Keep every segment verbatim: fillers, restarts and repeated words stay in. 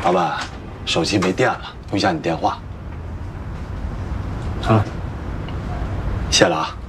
老板，手机没电了，用一下你电话。 啊， 谢了啊。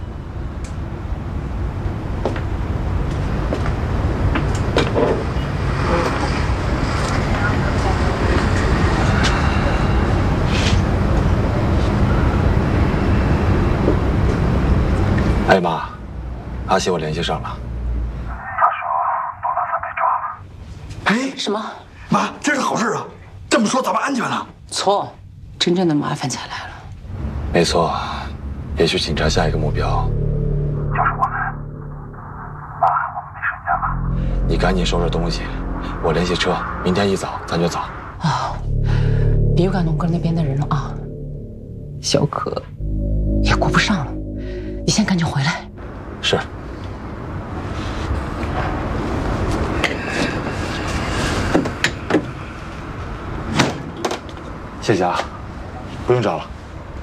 哎妈，阿喜我联系上了。 他说董大三被抓了。 哎， 什么？ 妈，这是好事啊！这么说咱们安全了。 错，真正的麻烦才来了。 没错，也许警察下一个目标就是我们。妈，我们没时间了。 你赶紧收拾东西，我联系车，明天一早咱就走。 啊，别又赶农哥那边的人了啊！小可也顾不上了，你先赶紧回来。 是。谢谢啊，不用找了。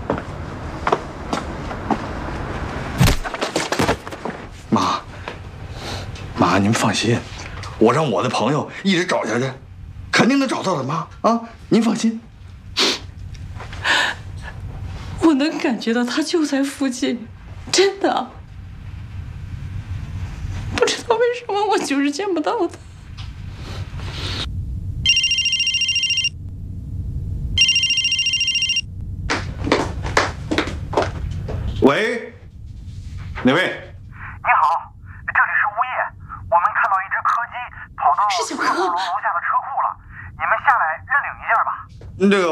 妈，妈，您放心，我让我的朋友一直找下去，肯定能找到的。妈啊，您放心。 我能感觉到他就在附近，真的。不知道为什么我就是见不到他。 喂，哪位？ 你好，这里是物业，我们看到一只柯基跑到是小柯楼下的车库了，你们下来认领一下吧。 这个。